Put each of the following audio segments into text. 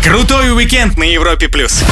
Крутой уикенд на Европе+.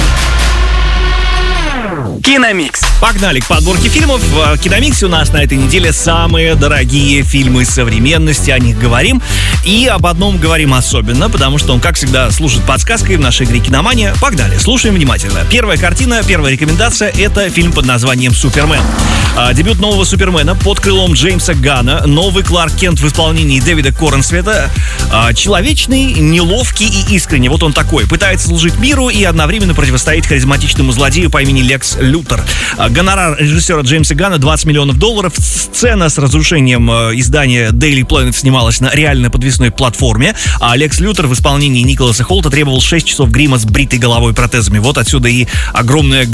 Киномикс. Погнали к подборке фильмов. В Киномиксе у нас на этой неделе самые дорогие фильмы современности. О них говорим. И об одном говорим особенно, потому что он, как всегда, служит подсказкой в нашей игре «Киномания». Погнали, слушаем внимательно. Первая картина, первая рекомендация — это фильм под названием «Супермен». Дебют нового Супермена под крылом Джеймса Ганна. Новый Кларк Кент в исполнении Дэвида Корнсвета. Человечный, неловкий и искренний. Вот он такой. Пытается служить миру и одновременно противостоит харизматичному злодею по имени Лекс Лютер. Гонорар режиссера Джеймса Ганна $20 миллионов. Сцена с разрушением издания Daily Planet снималась на реальной подвесной платформе. А Лекс Лютер в исполнении Николаса Холта требовал 6 часов грима с бритой головой и протезами. Вот отсюда и огромные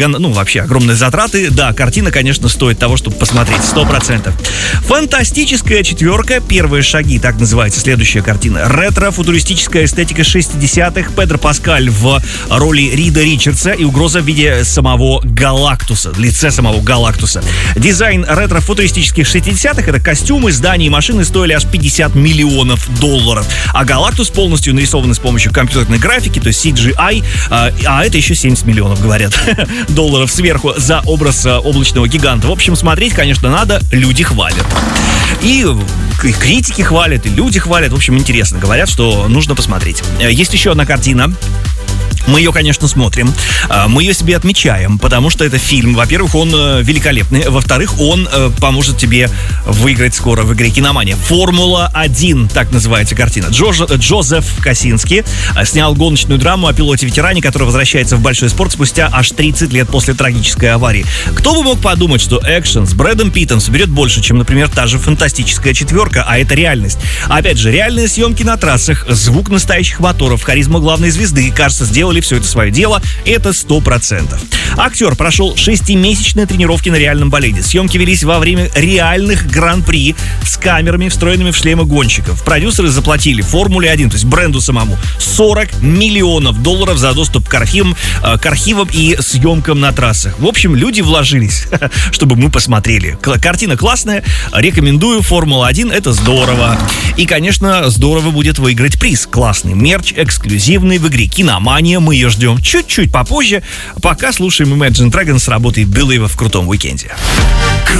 затраты. Да, картина, конечно, стоит того, чтобы посмотреть. 100%. Фантастическая четверка. Первые шаги. Так называется следующая картина. Ретро-футуристическая эстетика 60-х. Педро Паскаль в роли Рида Ричардса и угроза в виде самого Галактуса, в лице самого Галактуса. Дизайн ретро-футуристических 60-х — это костюмы, здания и машины стоили аж $50 миллионов. А Галактус полностью нарисован с помощью компьютерной графики, то есть CGI, а это еще 70 миллионов, говорят, долларов сверху за образ облачного гиганта. В общем, смотреть, конечно, надо, люди хвалят. И критики хвалят, и люди хвалят. В общем, интересно. Говорят, что нужно посмотреть. Есть еще одна картина. Мы ее, конечно, смотрим. Мы ее себе отмечаем, потому что это фильм. Во-первых, он великолепный. Во-вторых, он поможет тебе выиграть скоро в игре «Киномания». «Формула-1», так называется картина. Джозеф Косински снял гоночную драму о пилоте-ветеране, который возвращается в большой спорт спустя аж 30 лет после трагической аварии. Кто бы мог подумать, что экшен с Брэдом Питтом соберет больше, чем, например, та же «Фантастическая четверка», а это реальность. Опять же, реальные съемки на трассах, звук настоящих моторов, харизма главной звезды. Кажется, сделали все это свое дело, это 100%. Актер прошел 6-месячные тренировки на реальном болиде. Съемки велись во время реальных гран-при с камерами, встроенными в шлемы гонщиков. Продюсеры заплатили «Формуле-1», то есть бренду самому, $40 миллионов за доступ к архивам и съемкам на трассах. В общем, люди вложились, чтобы мы посмотрели. Картина классная, рекомендую. «Формула-1» — это здорово. И, конечно, здорово будет выиграть приз. Классный мерч, эксклюзивный в игре «Киномания». Мы ее ждем чуть-чуть попозже. Пока слушаем Imagine Dragons с работой Believe в крутом уикенде.